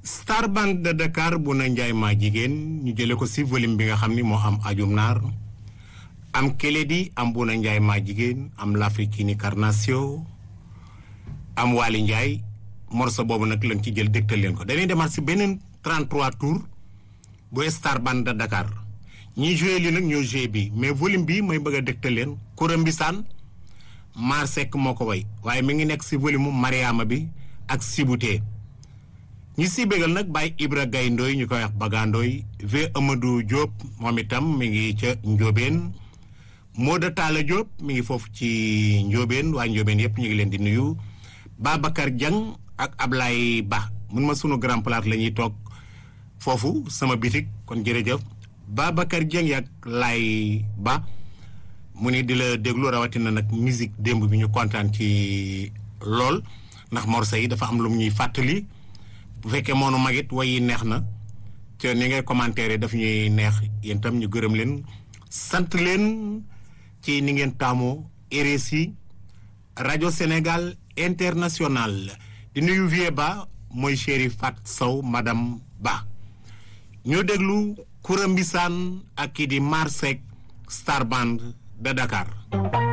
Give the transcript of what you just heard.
Star Band de Dakar bu na njaay maa jigéen ñu jële ko si volume bi nga xam ni moo am ajum naar am Keledi am bu na njaay maa jigéen am l'Africaine Carnation am Waly Ndiaye morceau boobu nag lañ ci jël dégtal leen ko dañuy demaat si beneen 33 tours bu Star Band de Dakar ñiy joué li nag ñoo joué bi mais volume bi may bëgg a dégtal leen Koura Mbissane Mar Seck moo ko way waaye mi ngi nekk si volume Mariama bi ak Sibouté ñi si bégal nag Baye Ibra Gaye Ndoy ñu koy wax Bagandooy V Amadou Diop moom itam mi ngi ca Ndiobène Moda Talla Diop mi ngi foofu ci Ndiobène waa Ndiobène yëpp ñu ngi leen di nuyu Babacar Dieng ak Ablaye Ba mun ma sunu grand place la ñuy toog foofu sama bitik kon jërëjëf Babacar Dieng ak Lay Ba mu ni di la déglu rawatina nag musique démb bi ñu kontaan ci lool ndax morceau yi dafa am lu mu ñuy fàttali bu fekkee moonu magit way yi neex na te ni ngay commentaire daf ñuy neex yéen tam ñu gërëm leen sant leen ci ni ngeen taamoo RSI rajo Sénégal international di nuyu Vieux Ba mooy chéri Fat Sow madame Ba ñoo déglu Koura Mbissane ak kii di Mar Seck Star Band de Dakar